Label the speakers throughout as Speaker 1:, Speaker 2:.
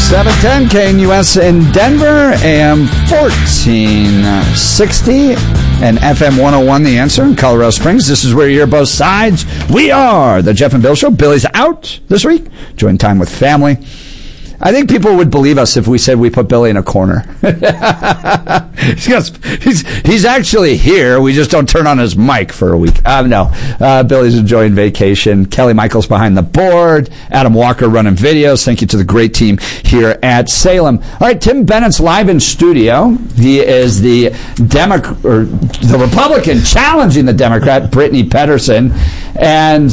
Speaker 1: 710 KNUS in Denver, AM 1460 and FM 101, The Answer in Colorado Springs. This is where you hear both sides. We are the Jeff and Bill Show. Billy's out this week. Enjoying time with family. I think people would believe us if we said we put Billy in a corner. He's actually here. We just don't turn on his mic for a week. No. Billy's enjoying vacation. Kelly Michaels behind the board. Adam Walker running videos. Thank you to the great team here at Salem. All right, Tim Bennett's live in studio. He is the Republican challenging the Democrat, Brittany Pedersen. And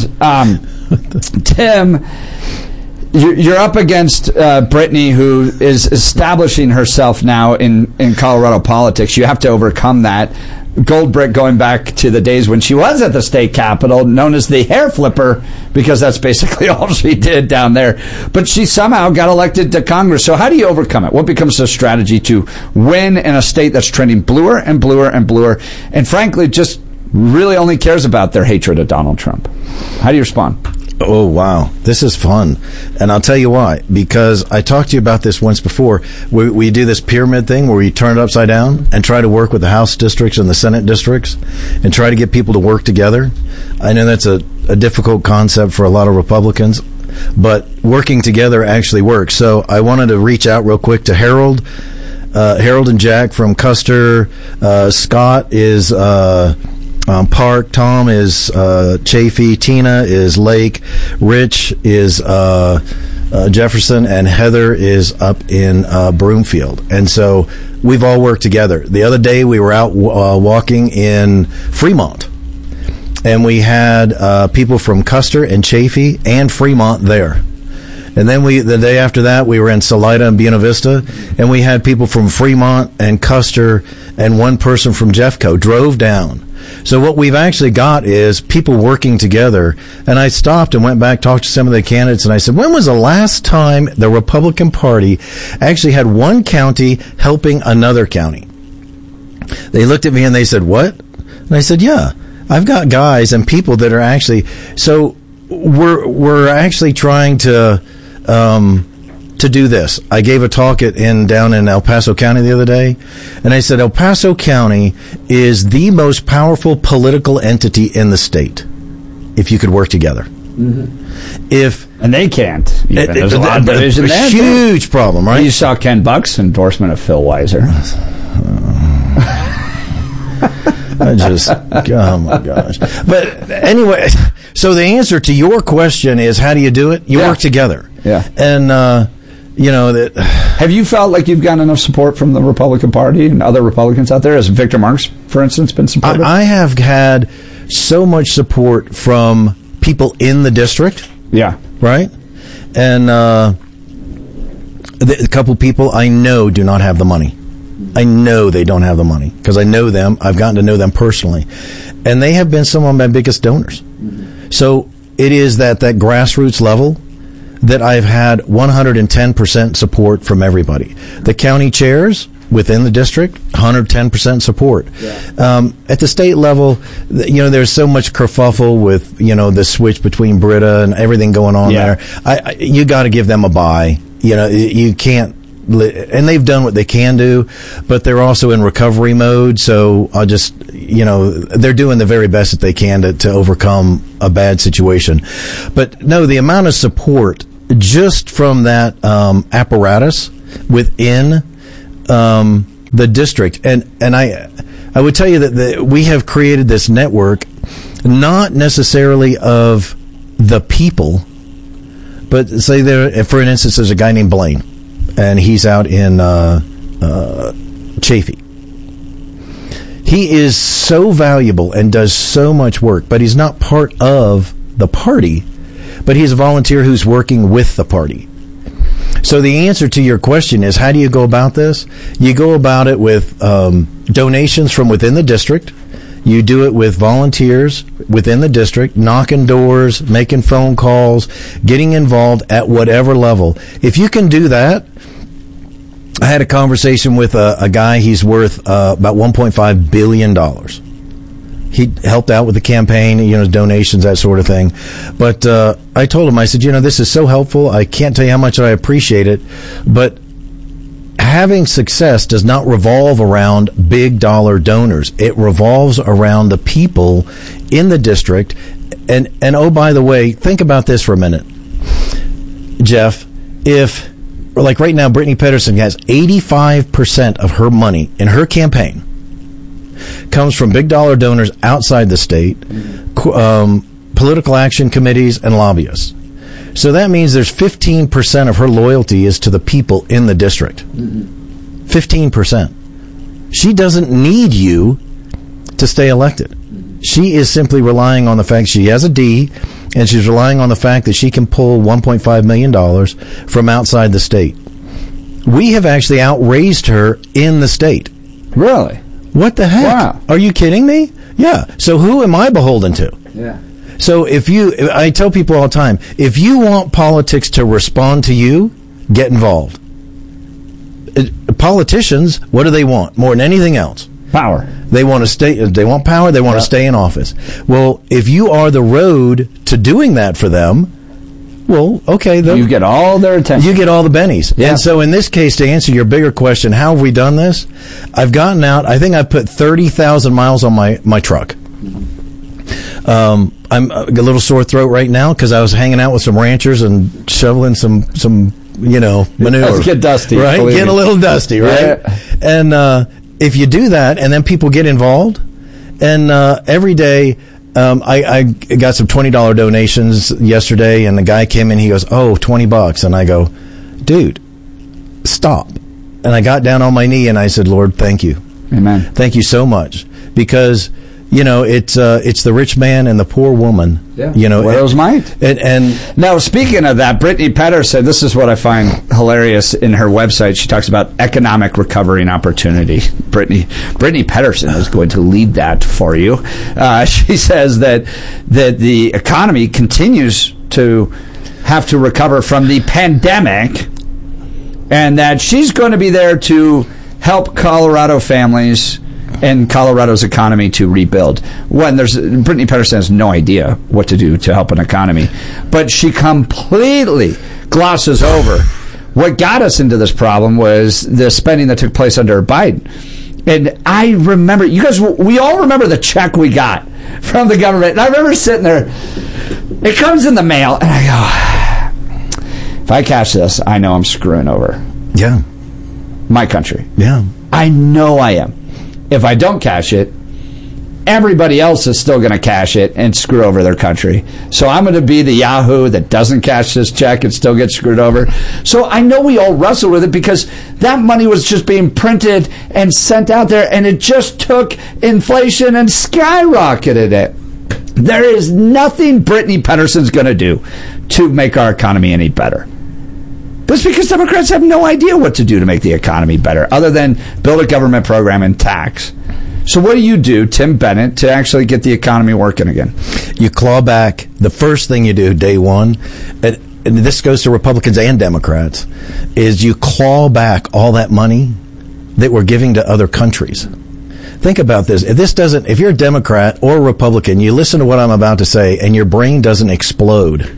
Speaker 1: Tim, you're up against Brittany, who is establishing herself now in Colorado politics. You have to overcome that. Gold brick going back to the days when she was at the state capitol, known as the hair flipper, because that's basically all she did down there. But she somehow got elected to Congress. So how do you overcome it? What becomes the strategy to win in a state that's trending bluer and bluer and bluer, and frankly just really only cares about their hatred of Donald Trump? How do you respond?
Speaker 2: Oh, wow. This is fun. And I'll tell you why. Because I talked to you about this once before. We do this pyramid thing where we turn it upside down and try to work with the House districts and the Senate districts and try to get people to work together. I know that's a difficult concept for a lot of Republicans, but working together actually works. So I wanted to reach out real quick to Harold and Jack from Custer. Scott is Park, Tom is Chafee, Tina is Lake, Rich is Jefferson, and Heather is up in Broomfield. And so we've all worked together. The other day we were out walking in Fremont, and we had people from Custer and Chafee and Fremont there. And then the day after that, we were in Salida and Buena Vista, and we had people from Fremont and Custer and one person from Jeffco drove down. So what we've actually got is people working together. And I stopped and went back, talked to some of the candidates, and I said, when was the last time the Republican Party actually had one county helping another county? They looked at me and they said, what? And I said, yeah, I've got guys and people that are actually... So we're actually trying to do this. I gave a talk down in El Paso County the other day, and I said El Paso County is the most powerful political entity in the state if you could work together. Mm-hmm.
Speaker 1: And they can't. There's a lot of division there.
Speaker 2: Huge problem, right?
Speaker 1: You saw Ken Buck's endorsement of Phil Weiser.
Speaker 2: Oh my gosh. But anyway, so the answer to your question is, how do you do it? You work together.
Speaker 1: Yeah.
Speaker 2: And,
Speaker 1: have you felt like you've gotten enough support from the Republican Party and other Republicans out there? Has Victor Marks, for instance, been supportive?
Speaker 2: I have had so much support from people in the district.
Speaker 1: Yeah.
Speaker 2: Right? And a couple people I know do not have the money. I know they don't have the money because I know them. I've gotten to know them personally. And they have been some of my biggest donors. So it is that grassroots level that I've had 110% support from everybody. The county chairs within the district, 110% support. Yeah. At the state level, there's so much kerfuffle with, the switch between Britta and everything going on there. You got to give them a bye. You can't. And they've done what they can do, but they're also in recovery mode. So I'll just, they're doing the very best that they can to overcome a bad situation. But no, the amount of support just from that apparatus within the district, and I would tell you that we have created this network, not necessarily of the people, but say there, for instance, there's a guy named Blaine. And he's out in Chafee. He is so valuable and does so much work, but he's not part of the party, but he's a volunteer who's working with the party. So the answer to your question is, how do you go about this? You go about it with donations from within the district. You do it with volunteers within the district, knocking doors, making phone calls, getting involved at whatever level. If you can do that, I had a conversation with a guy. He's worth about $1.5 billion. He helped out with the campaign, donations, that sort of thing. But I told him, I said, this is so helpful. I can't tell you how much I appreciate it. But having success does not revolve around big dollar donors. It revolves around the people in the district. And oh, by the way, think about this for a minute, Jeff. If, like right now, Brittany Pettersen has 85% of her money in her campaign comes from big dollar donors outside the state, political action committees, and lobbyists. So that means there's 15% of her loyalty is to the people in the district. 15%. She doesn't need you to stay elected. She is simply relying on the fact she has a D, and she's relying on the fact that she can pull $1.5 million from outside the state. We have actually outraised her in the state.
Speaker 1: Really?
Speaker 2: What the heck?
Speaker 1: Wow.
Speaker 2: Are you kidding me? Yeah. So who am I beholden to?
Speaker 1: Yeah.
Speaker 2: So I tell people all the time, if you want politics to respond to you, get involved. Politicians, what do they want more than anything else?
Speaker 1: Power.
Speaker 2: They want to stay. They want power. They want to stay in office. Well, if you are the road to doing that for them, well, okay,
Speaker 1: you get all their attention.
Speaker 2: You get all the bennies.
Speaker 1: Yeah.
Speaker 2: And so in this case, to answer your bigger question, how have we done this? I've gotten out. I think I've put 30,000 miles on my truck. I'm a little sore throat right now because I was hanging out with some ranchers and shoveling some manure.
Speaker 1: Let's get dusty,
Speaker 2: right? Get a little dusty, right?
Speaker 1: Yeah.
Speaker 2: And if you do that, and then people get involved, and every day, I got some $20 donations yesterday, and the guy came in. He goes, "Oh, $20," and I go, "Dude, stop!" And I got down on my knee and I said, "Lord, thank you,
Speaker 1: Amen,
Speaker 2: thank you so much," because it's the rich man and the poor woman.
Speaker 1: Yeah. Widow's mite.
Speaker 2: And
Speaker 1: now, speaking of that, Brittany Pettersen, this is what I find hilarious in her website. She talks about economic recovery and opportunity. Brittany Pettersen is going to lead that for you. She says that the economy continues to have to recover from the pandemic, and that she's going to be there to help Colorado families and Colorado's economy to rebuild. Brittany Pettersen has no idea what to do to help an economy, but she completely glosses over what got us into this problem was the spending that took place under Biden. And I remember, we all remember the check we got from the government. And I remember sitting there, it comes in the mail, and I go, if I cash this, I know I'm screwing over my country.
Speaker 2: Yeah.
Speaker 1: I know I am. If I don't cash it, everybody else is still going to cash it and screw over their country. So I'm going to be the Yahoo that doesn't cash this check and still gets screwed over. So I know we all wrestle with it because that money was just being printed and sent out there, and it just took inflation and skyrocketed it. There is nothing Brittany Pettersen's going to do to make our economy any better. That's because Democrats have no idea what to do to make the economy better other than build a government program and tax. So what do you do, Tim Bennett, to actually get the economy working again?
Speaker 2: You claw back. The first thing you do day one, and this goes to Republicans and Democrats, is you claw back all that money that we're giving to other countries. Think about this. If you're a Democrat or a Republican, you listen to what I'm about to say and your brain doesn't explode.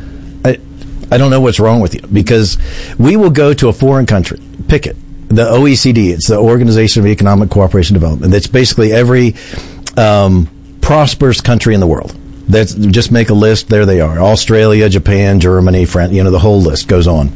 Speaker 2: I don't know what's wrong with you, because we will go to a foreign country, pick it, the OECD, it's the Organization of Economic Cooperation and Development. That's basically every prosperous country in the world. Just make a list, there they are. Australia, Japan, Germany, France, the whole list goes on.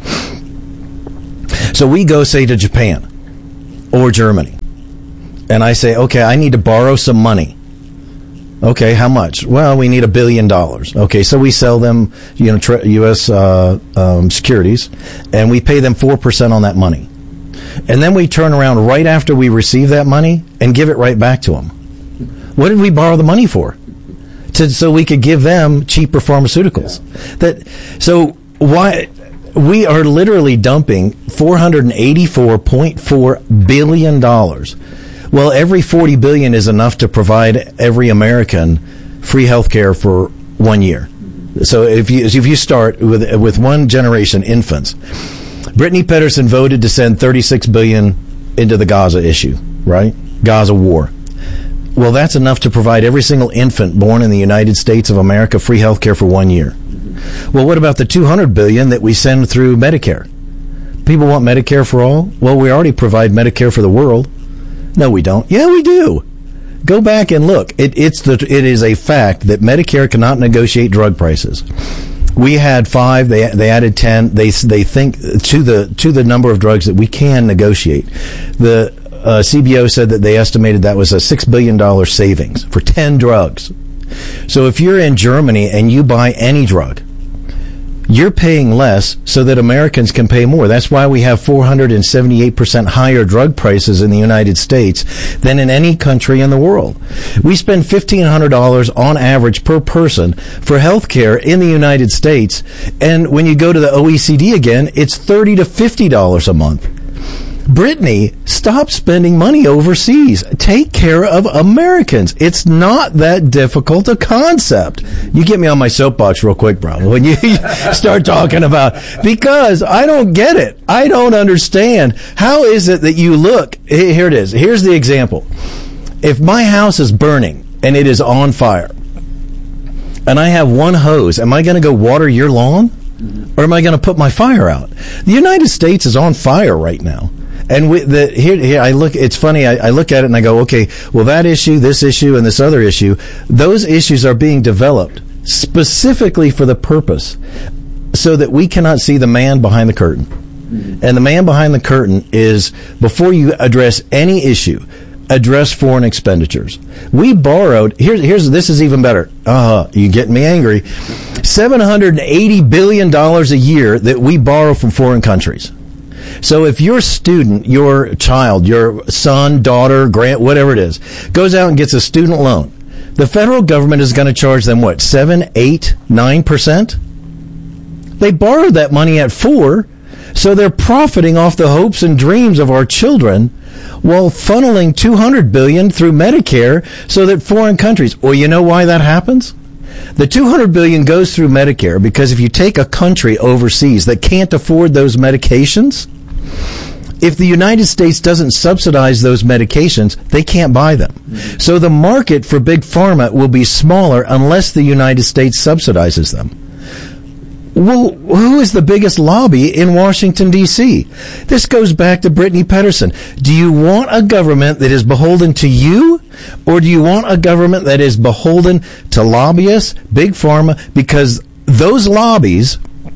Speaker 2: So we go, say, to Japan or Germany, and I say, okay, I need to borrow some money. Okay, how much? Well, we need $1 billion. Okay, so we sell them, U.S. Securities, and we pay them 4% on that money. And then we turn around right after we receive that money and give it right back to them. What did we borrow the money for? So we could give them cheaper pharmaceuticals. So why we are literally dumping $484.4 billion. Well, every $40 billion is enough to provide every American free health care for 1 year. So if you start with one generation, infants, Brittany Pettersen voted to send $36 billion into the Gaza issue, right? Gaza war. Well, that's enough to provide every single infant born in the United States of America free health care for 1 year. Well, what about the $200 billion that we send through Medicare? People want Medicare for all? Well, we already provide Medicare for the world. No, we don't. Yeah, we do. Go back and look. It is a fact that Medicare cannot negotiate drug prices. We had 5. They added 10. They think to the number of drugs that we can negotiate. The CBO said that they estimated that was a $6 billion savings for 10 drugs. So if you're in Germany and you buy any drug, you're paying less so that Americans can pay more. That's why we have 478% higher drug prices in the United States than in any country in the world. We spend $1,500 on average per person for health care in the United States. And when you go to the OECD again, it's $30 to $50 a month. Brittany, stop spending money overseas. Take care of Americans. It's not that difficult a concept. You get me on my soapbox real quick, bro, when you start talking about, because I don't get it. I don't understand. How is it that you look? Here it is. Here's the example. If my house is burning and it is on fire and I have one hose, am I going to go water your lawn? Or am I going to put my fire out? The United States is on fire right now. And here I look. It's funny. I look at it and I go, okay, well, that issue, this issue, and this other issue, those issues are being developed specifically for the purpose so that we cannot see the man behind the curtain. And the man behind the curtain is, before you address any issue, address foreign expenditures. We borrowed. This is even better. You getting me angry? $780 billion a year that we borrow from foreign countries. So if your student, your child, your son, daughter, whatever it is, goes out and gets a student loan, the federal government is going to charge them, what, 7, 8, 9%? They borrowed that money at 4%, so they're profiting off the hopes and dreams of our children while funneling $200 billion through Medicare so that foreign countries, well, you know why that happens? The $200 billion goes through Medicare because if you take a country overseas that can't afford those medications, if the United States doesn't subsidize those medications, they can't buy them. So the market for big pharma will be smaller unless the United States subsidizes them. Well, who is the biggest lobby in Washington, D.C.? This goes back to Brittany Pedersen. Do you want a government that is beholden to you, or do you want a government that is beholden to lobbyists, big pharma? Because those lobbies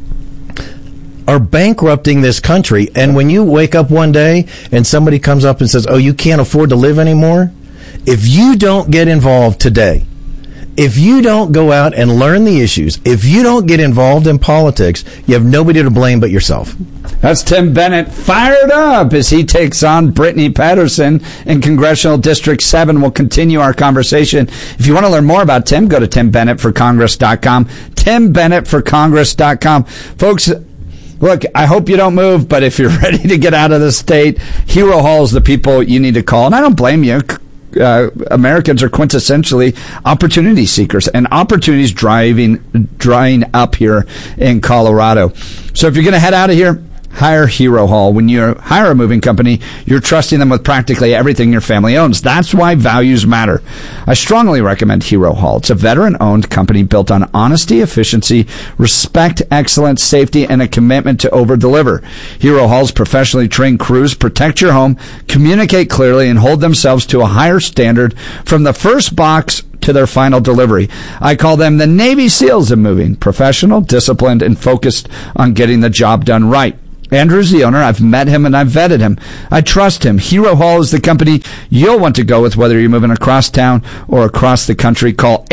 Speaker 2: are bankrupting this country. And when you wake up one day and somebody comes up and says, oh, you can't afford to live anymore, if you don't get involved today, if you don't go out and learn the issues, if you don't get involved in politics, you have nobody to blame but yourself.
Speaker 1: That's Tim Bennett fired up as he takes on Brittany Pedersen in Congressional District 7. We'll continue our conversation. If you want to learn more about Tim, go to TimBennettForCongress.com. TimBennettForCongress.com. Folks, look, I hope you don't move, but if you're ready to get out of the state, Hero Hall is the people you need to call. And I don't blame you. Americans are quintessentially opportunity seekers, and opportunities drying up here in Colorado. So if you're going to head out of here, hire Hero Hall. When you hire a moving company, you're trusting them with practically everything your family owns. That's why values matter. I strongly recommend Hero Hall. It's a veteran-owned company built on honesty, efficiency, respect, excellence, safety, and a commitment to over-deliver. Hero Hall's professionally trained crews protect your home, communicate clearly, and hold themselves to a higher standard from the first box to their final delivery. I call them the Navy SEALs of moving. Professional, disciplined, and focused on getting the job done right. Andrew's the owner. I've met him and I've vetted him. I trust him. Hero Hall is the company you'll want to go with, whether you're moving across town or across the country. Call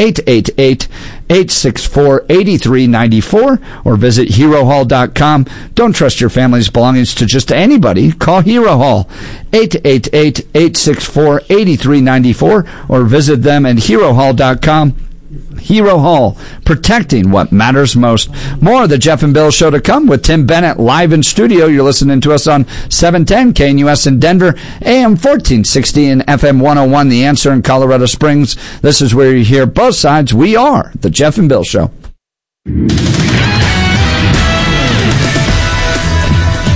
Speaker 1: 888-864-8394 or visit HeroHall.com. Don't trust your family's belongings to just anybody. Call Hero Hall. 888-864-8394 or visit them at HeroHall.com. Hero Hall, protecting what matters most. More of the Jeff and Bill Show to come with Tim Bennett live in studio. You're listening to us on 710 KNUS in Denver, AM 1460 and FM 101, The Answer in Colorado Springs. This is where you hear both sides. We are the Jeff and Bill Show.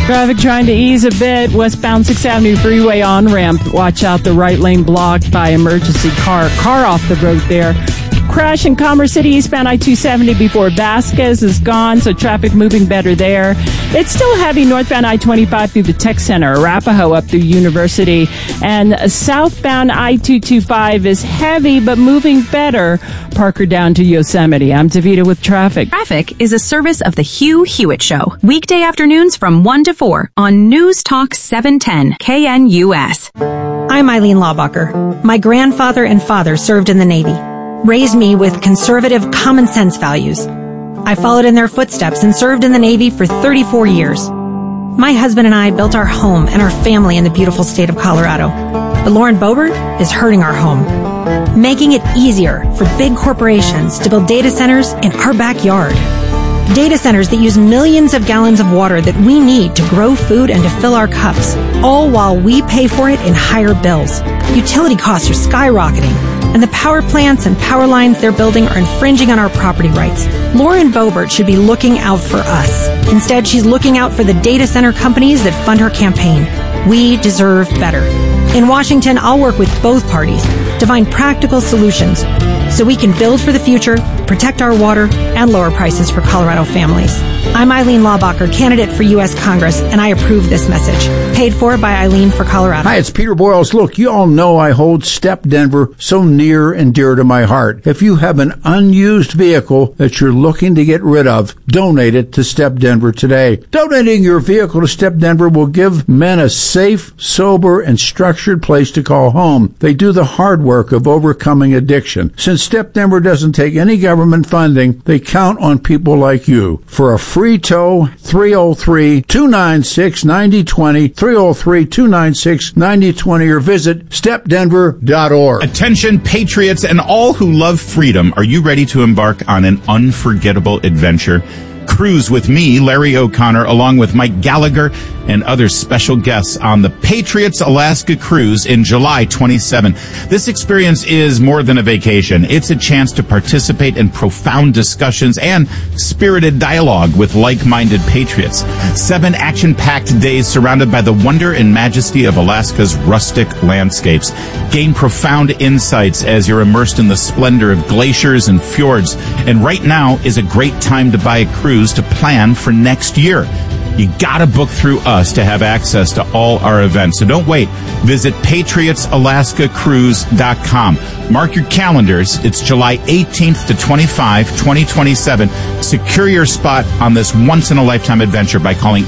Speaker 3: Traffic trying to ease a bit. Westbound 6th Avenue Freeway on-ramp. Watch out, the right lane blocked by emergency car. Car off the road there. Crash in Commerce City, eastbound I-270 before Vasquez is gone, so traffic moving better there. It's still heavy northbound I-25 through the Tech Center, Arapahoe up through University, and southbound I-225 is heavy but moving better, Parker down to Yosemite. I'm Davita with traffic.
Speaker 4: Traffic is a service of the Hugh Hewitt Show, weekday afternoons from 1 to 4 on News Talk 710 KNUS.
Speaker 5: I'm Eileen Laubacher. My grandfather and father served in the Navy, raised me with conservative common sense values. I followed in their footsteps and served in the Navy for 34 years. My husband and I built our home and our family in the beautiful state of Colorado. But Lauren Boebert is hurting our home, making it easier for big corporations to build data centers in our backyard. Data centers that use millions of gallons of water that we need to grow food and to fill our cups, all while we pay for it in higher bills. Utility costs are skyrocketing, and the power plants and power lines they're building are infringing on our property rights. Lauren Boebert should be looking out for us. Instead, she's looking out for the data center companies that fund her campaign. We deserve better. In Washington, I'll work with both parties to find practical solutions so we can build for the future, protect our water, and lower prices for Colorado families. I'm Eileen Laubacher, candidate for U.S. Congress, and I approve this message. Paid for by Eileen for Colorado.
Speaker 6: Hi, it's Peter Boyles. Look, you all know I hold STEP Denver so near and dear to my heart. If you have an unused vehicle that you're looking to get rid of, donate it to STEP Denver today. Donating your vehicle to STEP Denver will give men a safe, sober, and structured place to call home. They do the hard work of overcoming addiction. Since STEP Denver doesn't take any government funding, they count on people like you. For a free tow, 303-296-9020, 303-296-9020, or visit stepdenver.org.
Speaker 7: Attention patriots and all who love freedom. Are you ready to embark on an unforgettable adventure? Cruise with me, Larry O'Connor, along with Mike Gallagher and other special guests on the Patriots Alaska Cruise in July 27. This experience is more than a vacation. It's a chance to participate in profound discussions and spirited dialogue with like-minded patriots. 7 action-packed days surrounded by the wonder and majesty of Alaska's rustic landscapes. Gain profound insights as you're immersed in the splendor of glaciers and fjords. And right now is a great time to buy a cruise to plan for next year. You gotta book through us to have access to all our events. So don't wait. Visit PatriotsAlaskaCruise.com. Mark your calendars. It's July 18th to 25, 2027. Secure your spot on this once-in-a-lifetime adventure by calling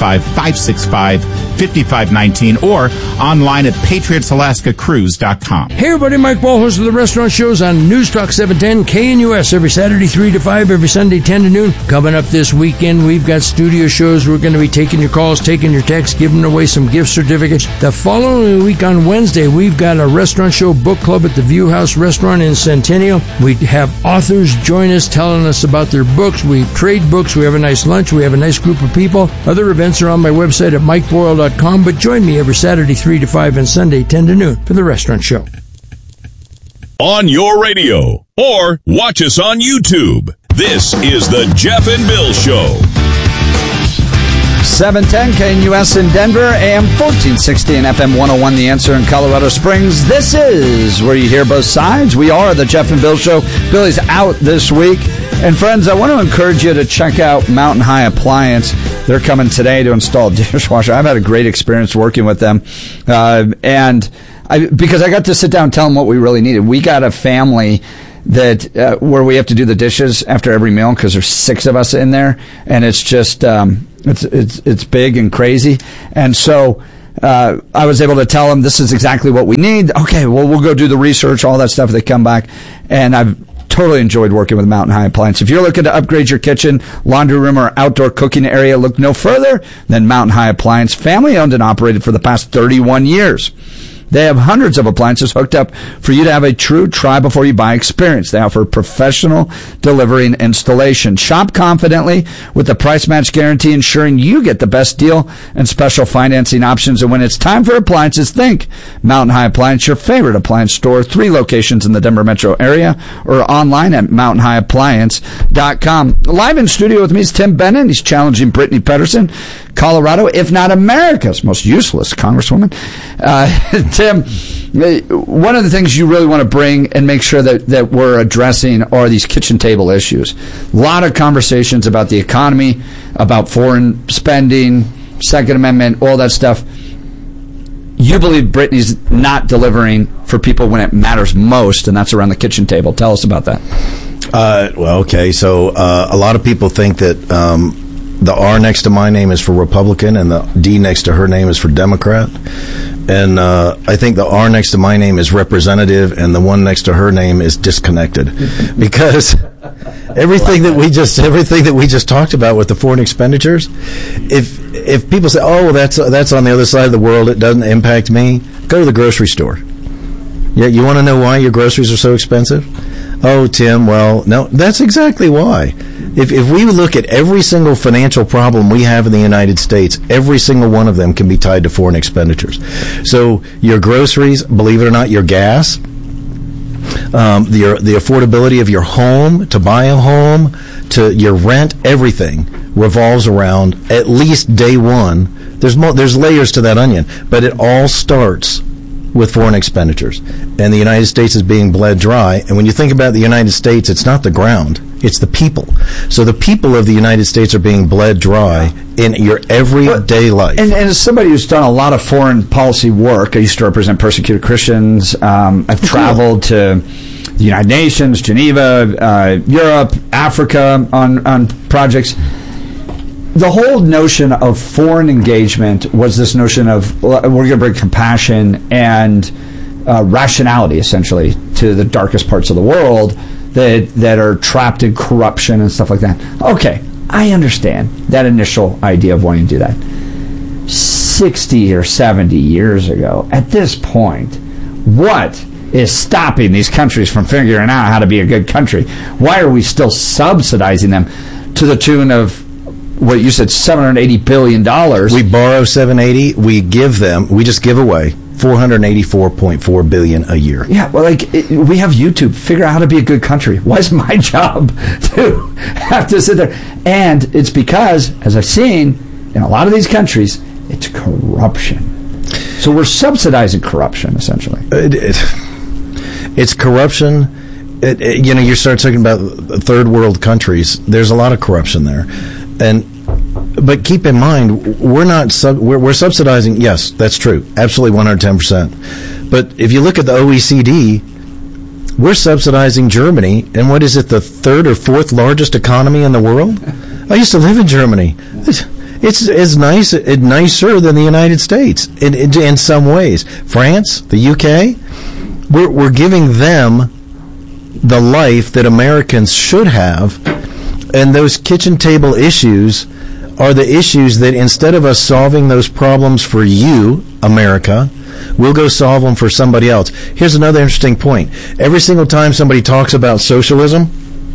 Speaker 7: 855-565-5519 or online at PatriotsAlaskaCruise.com.
Speaker 8: Hey everybody, Mike Ball, host of the Restaurant Shows on News Talk 710 KNUS every Saturday 3 to 5, every Sunday 10 to noon. Coming up this weekend, we've got studio shows. We're going to be taking your calls, taking your texts, giving away some gift certificates. The following week on Wednesday, we've got a Restaurant Show book club at the View House Restaurant in Centennial. We have authors join us telling us about their books. We trade books. We have a nice lunch. We have a nice group of people. Other events are on my website at mikeboyle.com, but join me every Saturday 3 to 5 and Sunday 10 to noon for the Restaurant Show.
Speaker 9: On your radio or watch us on YouTube. This is the Jeff and Bill Show.
Speaker 1: 710 KNUS in Denver, AM 1460 and FM 101 The Answer in Colorado Springs. This is where you hear both sides. We are the Jeff and Bill Show. Billy's out this week. And friends, I want to encourage you to check out Mountain High Appliance. They're coming today to install a dishwasher. I've had a great experience working with them. Because I got to sit down and tell them what we really needed. We got a family that where we have to do the dishes after every meal because there's 6 of us in there, and it's just it's big and crazy. And so I was able to tell them this is exactly what we need. Okay, well, we'll go do the research, all that stuff. They come back, and I've totally enjoyed working with Mountain High Appliance. If you're looking to upgrade your kitchen, laundry room, or outdoor cooking area, look no further than Mountain High Appliance. Family owned and operated for the past 31 years. They have hundreds of appliances hooked up for you to have a true try-before-you-buy experience. They offer professional delivery and installation. Shop confidently with the price match guarantee, ensuring you get the best deal and special financing options. And when it's time for appliances, think Mountain High Appliance, your favorite appliance store. 3 locations in the Denver metro area or online at mountainhighappliance.com. Live in studio with me is Tim Bennett. He's challenging Brittany Pedersen, Colorado, if not America's most useless congresswoman. Tim, one of the things you really want to bring and make sure that we're addressing are these kitchen table issues. A lot of conversations about the economy, about foreign spending, Second Amendment, all that stuff. You believe Brittany's not delivering for people when it matters most, and that's around the kitchen table. Tell us about that.
Speaker 2: Well, okay. So a lot of people think that the R next to my name is for Republican and the D next to her name is for Democrat. And I think the R next to my name is representative and the one next to her name is disconnected. Because everything that we just talked about with the foreign expenditures, if people say, "Oh, well, that's on the other side of the world, it doesn't impact me," go to the grocery store. Yeah, you want to know why your groceries are so expensive? Oh, Tim, well, no, that's exactly why. If we look at every single financial problem we have in the United States, every single one of them can be tied to foreign expenditures. So your groceries, believe it or not, your gas, the affordability of your home, to buy a home, to your rent, everything revolves around, at least day one, there's layers to that onion, but it all starts with foreign expenditures. And the United States is being bled dry. And when you think about the United States, it's not the ground, it's the people. So the people of the United States are being bled dry in your everyday life.
Speaker 1: And as somebody who's done a lot of foreign policy work, I used to represent persecuted Christians. I've traveled to the United Nations, Geneva, Europe, Africa on projects. The whole notion of foreign engagement was this notion of we're going to bring compassion and rationality, essentially, to the darkest parts of the world that are trapped in corruption and stuff like that. Okay, I understand that initial idea of wanting to do that. 60 or 70 years ago, at this point, what is stopping these countries from figuring out how to be a good country? Why are we still subsidizing them to the tune of what you said, $780 billion.
Speaker 2: We borrow $780. We just give away $484.4 billion a year.
Speaker 1: Yeah, well, we have YouTube. Figure out how to be a good country. Why is my job to have to sit there? And it's because, as I've seen in a lot of these countries, it's corruption. So we're subsidizing corruption, essentially.
Speaker 2: It's corruption. You start talking about third world countries. There's a lot of corruption there. But keep in mind, we're subsidizing. Yes, that's true, absolutely 110%. But if you look at the OECD, we're subsidizing Germany, and what is it, the third or fourth largest economy in the world? I used to live in Germany. It's nicer than the United States in some ways. France, the UK, we're giving them the life that Americans should have. And those kitchen table issues are the issues that instead of us solving those problems for you, America, we'll go solve them for somebody else. Here's another interesting point. Every single time somebody talks about socialism,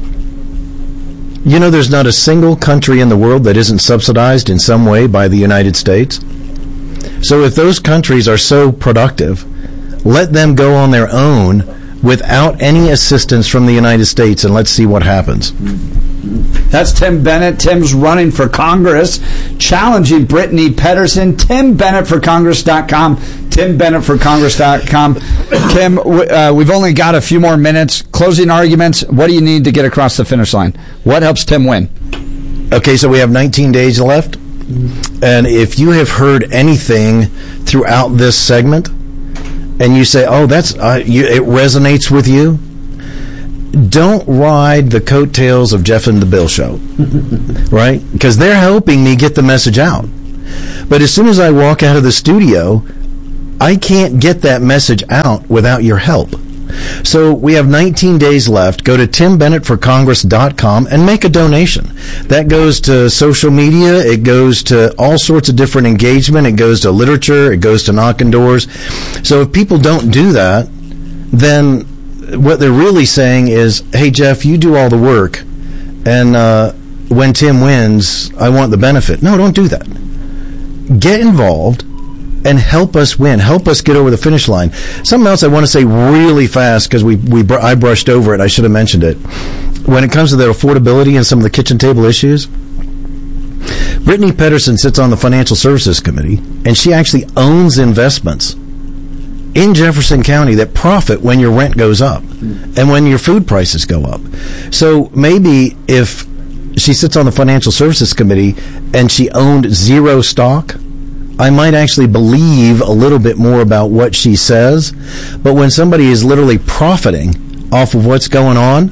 Speaker 2: there's not a single country in the world that isn't subsidized in some way by the United States. So if those countries are so productive, let them go on their own without any assistance from the United States, and let's see what happens.
Speaker 1: That's Tim Bennett. Tim's running for Congress, challenging Brittany Pedersen. TimBennettForCongress.com. TimBennettForCongress.com. Tim, we've only got a few more minutes. Closing arguments. What do you need to get across the finish line? What helps Tim win?
Speaker 2: Okay, so we have 19 days left. And if you have heard anything throughout this segment, and you say, "Oh, it resonates with you," don't ride the coattails of Jeff and the Bill Show, right? Because they're helping me get the message out. But as soon as I walk out of the studio, I can't get that message out without your help. So we have 19 days left. Go to timbennettforcongress.com and make a donation. That goes to social media. It goes to all sorts of different engagement. It goes to literature. It goes to knocking doors. So if people don't do that, then what they're really saying is, hey, Jeff, you do all the work, and when Tim wins, I want the benefit. No, don't do that. Get involved and help us win. Help us get over the finish line. Something else I want to say really fast, because I brushed over it. I should have mentioned it. When it comes to the affordability and some of the kitchen table issues, Brittany Pedersen sits on the Financial Services Committee, and she actually owns investments in Jefferson County that profit when your rent goes up and when your food prices go up. So maybe if she sits on the Financial Services Committee and she owned zero stock, I might actually believe a little bit more about what she says. But when somebody is literally profiting off of what's going on,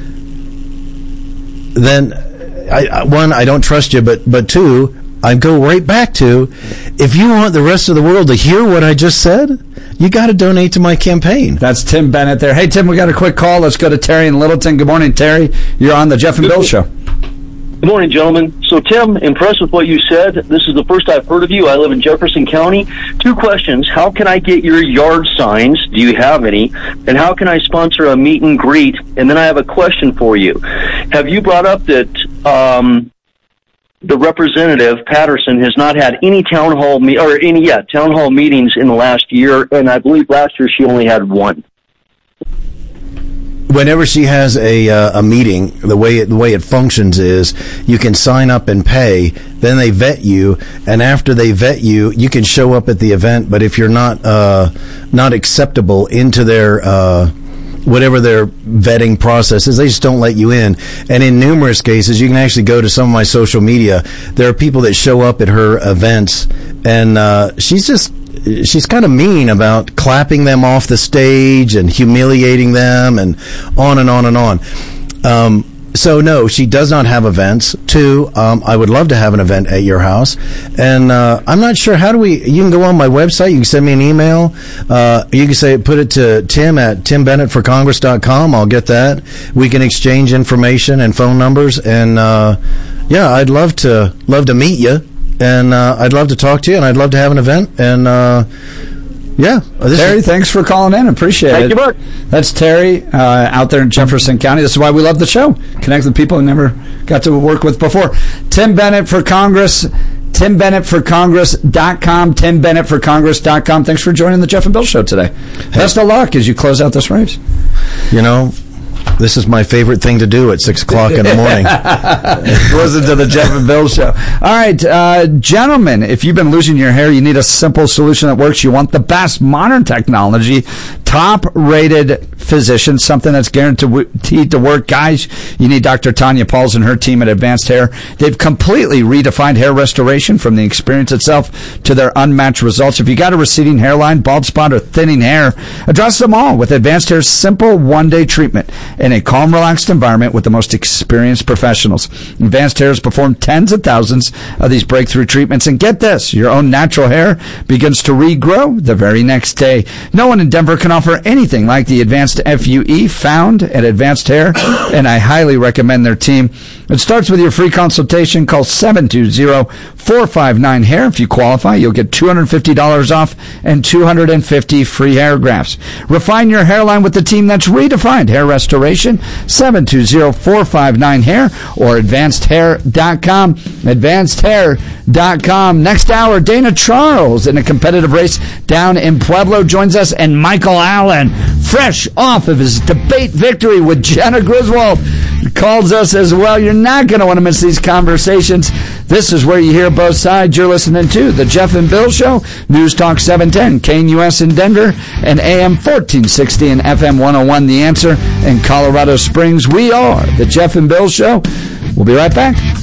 Speaker 2: then I don't trust you, but two, I go right back to, if you want the rest of the world to hear what I just said, you got to donate to my campaign.
Speaker 1: That's Tim Bennett there. Hey, Tim, we got a quick call. Let's go to Terry in Littleton. Good morning, Terry. You're on the Jeff and Bill Show.
Speaker 10: Good morning, gentlemen. So, Tim, impressed with what you said. This is the first I've heard of you. I live in Jefferson County. 2 questions. How can I get your yard signs? Do you have any? And how can I sponsor a meet and greet? And then I have a question for you. Have you brought up that the representative, Patterson, has not had any town hall meetings in the last year, and I believe last year she only had one?
Speaker 2: Whenever she has a meeting, the way it functions is you can sign up and pay, then they vet you, and after they vet you, you can show up at the event. But if you're not acceptable into their whatever their vetting process is, they just don't let you in. And in numerous cases, you can actually go to some of my social media. There are people that show up at her events, and she's kind of mean about clapping them off the stage and humiliating them and on and on and on. So no, she does not have events. 2, I would love to have an event at your house. And I'm not sure, you can go on my website, you can send me an email, you can put it to Tim at timbennettforcongress.com. I'll get that. We can exchange information and phone numbers, and I'd love to meet you, and I'd love to talk to you, and I'd love to have an event, and
Speaker 1: Terry, thanks for calling in. Appreciate it.
Speaker 10: Thank you, Mark.
Speaker 1: That's Terry out there in Jefferson County. This is why we love the show. Connect with people we never got to work with before. Tim Bennett for Congress. TimBennettForCongress.com. TimBennettForCongress.com. Thanks for joining the Jeff and Bill Show today. Best of luck as you close out this race.
Speaker 2: You know, this is my favorite thing to do at 6 o'clock in the morning.
Speaker 1: Listen to the Jeff and Bill Show. All right, gentlemen, if you've been losing your hair, you need a simple solution that works. You want the best modern technology, top-rated physicians, something that's guaranteed to work. Guys, you need Dr. Tanya Pauls and her team at Advanced Hair. They've completely redefined hair restoration, from the experience itself to their unmatched results. If you got a receding hairline, bald spot, or thinning hair, address them all with Advanced Hair's simple one-day treatment in a calm, relaxed environment with the most experienced professionals. Advanced Hair has performed tens of thousands of these breakthrough treatments, and get this, your own natural hair begins to regrow the very next day. No one in Denver can offer anything like the Advanced FUE found at Advanced Hair, and I highly recommend their team. It starts with your free consultation. Call 720-459-HAIR. If you qualify, you'll get $250 off and 250 free hair grafts. Refine your hairline with the team that's redefined hair restoration. 720-459-HAIR or AdvancedHair.com. AdvancedHair.com. Next hour, Dana Charles in a competitive race down in Pueblo joins us, and Michael Allen, fresh off of his debate victory with Jenna Griswold, calls us as well. You're not going to want to miss these conversations. This is where you hear both sides. You're listening to The Jeff and Bill Show, News Talk 710, KNUS in Denver, and AM 1460 and FM 101 The Answer in Colorado Springs. We are The Jeff and Bill Show. We'll be right back.